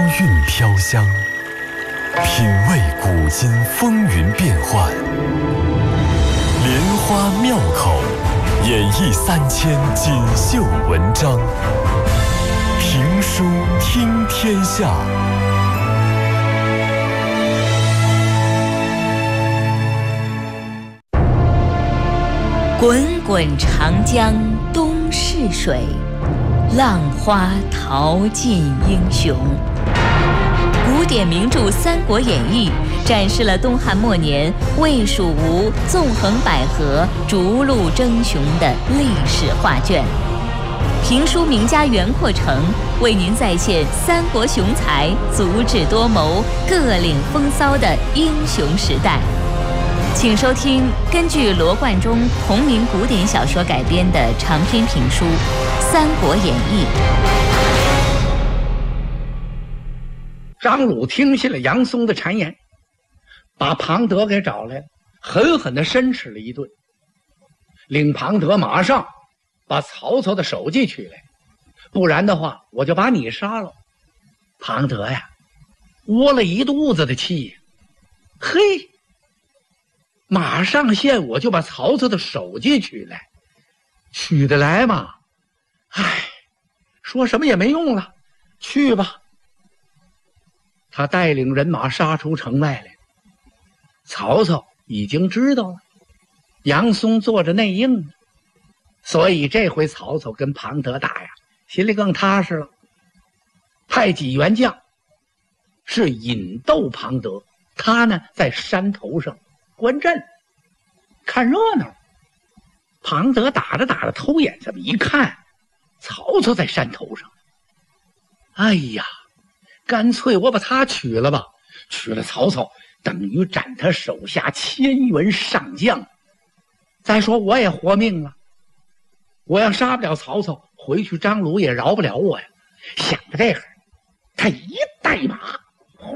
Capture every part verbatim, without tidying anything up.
韵飘香，品味古今风云变幻，莲花妙口，演绎三千锦绣文章。评书听天下。 滚滚长江东逝水，浪花淘尽英雄。古典名著《三国演义》展示了东汉末年魏蜀吴纵横捭阖、逐鹿争雄的历史画卷。评书名家袁阔成为您再现三国雄才足智多谋、各领风骚的英雄时代。请收听根据罗贯中同名古典小说改编的长篇评书《三国演义》。 张鲁听信了杨松的谗言，把庞德给找来了，狠狠地申斥了一顿，令庞德马上把曹操的首级取来，不然的话我就把你杀了。庞德呀，窝了一肚子的气，嘿，马上现我就把曹操的首级取来，取得来嘛？唉，说什么也没用了，去吧。他带领人马杀出城外来，曹操已经知道了杨松做着内应呢，所以这回曹操跟庞德打呀，心里更踏实了。派几员将是引逗庞德，他呢在山头上观阵看热闹。庞德打着打着偷眼这么一看，曹操在山头上，哎呀，干脆我把他取了吧，取了曹操等于斩他手下千员上将。再说我也活命了，我要杀不了曹操，回去张鲁也饶不了我呀。想到这个，他一带马，哗，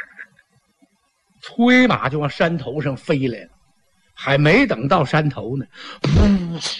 催马就往山头上飞来了。还没等到山头呢，噗，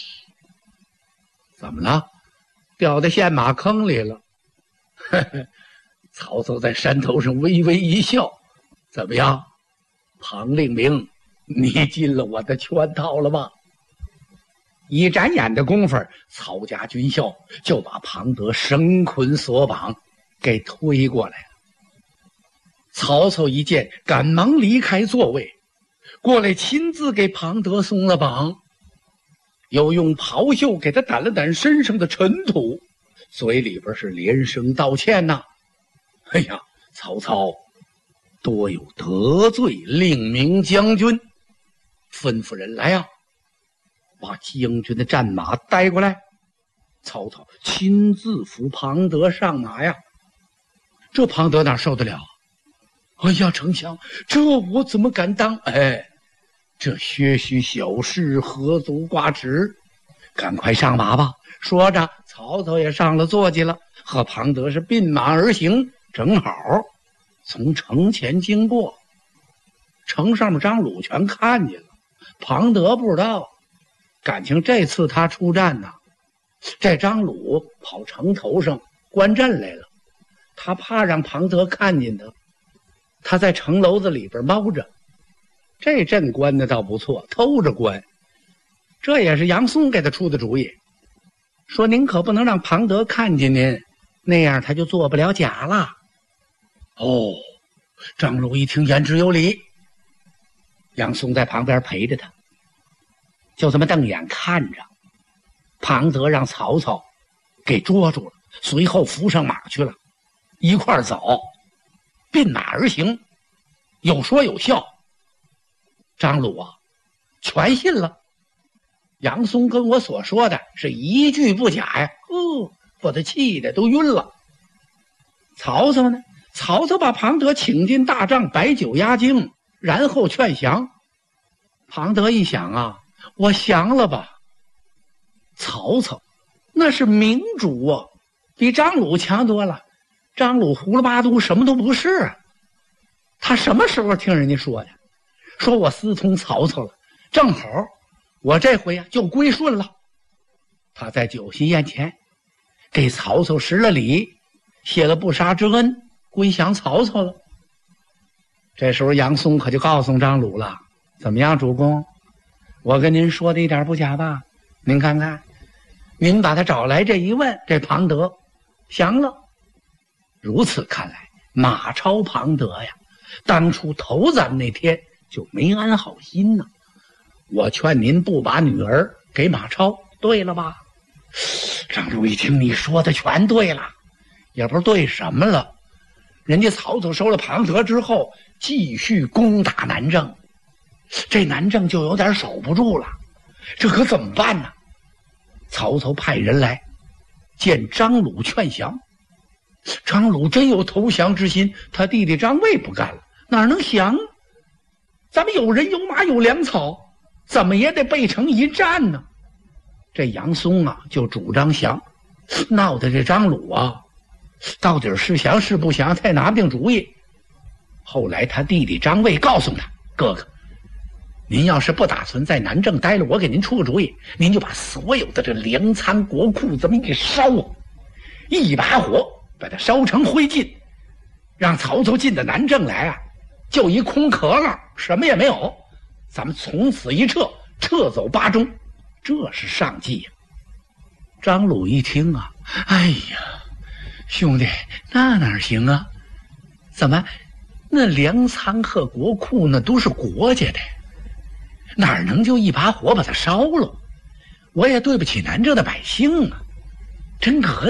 怎么了？掉在陷马坑里了。呵呵，曹操在山头上微微一笑，怎么样，庞令明，你进了我的圈套了吧？一眨眼的功夫，曹家军校就把庞德绳捆索绑给推过来了。曹操一见，赶忙离开座位，过来亲自给庞德松了绑，又用袍袖给他掸了掸身上的尘土，嘴里边是连声道歉呐、啊。哎呀，曹操多有得罪令明将军，吩咐人来呀、啊，把将军的战马带过来。曹操亲自扶庞德上马呀，这庞德哪受得了？哎呀，丞相，这我怎么敢当？哎，这些许小事何足挂齿，赶快上马吧。说着，曹操也上了坐骑了，和庞德是并马而行，正好从城前经过。城上面张鲁全看见了，庞德不知道，感情这次他出战呢，这张鲁跑城头上观阵来了，他怕让庞德看见他，他在城楼子里边猫着。这阵观的倒不错，偷着观，这也是杨松给他出的主意，说您可不能让庞德看见您，那样他就做不了假了。哦，张鲁一听言之有理，杨松在旁边陪着他，就这么瞪眼看着。庞德让曹操给捉住了，随后扶上马去了，一块儿走，并马而行，有说有笑。张鲁啊，全信了，杨松跟我所说的是一句不假呀，哦，把他气得都晕了。曹操呢？曹操把庞德请进大帐，摆酒压惊，然后劝降。庞德一想啊，我降了吧。曹操那是明主啊，比张鲁强多了。张鲁胡了八嘟，什么都不是啊。他什么时候听人家说的？说我私通曹操了，正好我这回啊就归顺了。他在酒席宴前给曹操施了礼，谢了不杀之恩， 归降曹操了。这时候杨松可就告诉张鲁了：怎么样，主公，我跟您说的一点不假吧？您看看，您把他找来这一问，这庞德降了。如此看来，马超、庞德呀，当初投咱们那天就没安好心呢。我劝您不把女儿给马超，对了吧？张鲁一听，你说的全对了，也不知对什么了。人家曹操收了庞德之后，继续攻打南郑，这南郑就有点守不住了，这可怎么办呢？曹操派人来见张鲁劝降。张鲁真有投降之心，他弟弟张卫不干了，哪能降？咱们有人有马有粮草，怎么也得背城一战呢。这杨松啊就主张降，闹得这张鲁啊到底是降是不降，他也拿不定主意。后来他弟弟张卫告诉他：哥哥，您要是不打算在南郑待了，我给您出个主意，您就把所有的这粮仓国库这么一烧啊，一把火把它烧成灰烬，让曹操进到南郑来啊，就一空壳了，什么也没有。咱们从此一撤，撤走巴中，这是上计呀。张鲁一听啊，哎呀，兄弟，那哪行啊？怎么，那粮仓和国库那都是国家的，哪能就一把火把它烧了？我也对不起南郑的百姓啊，真可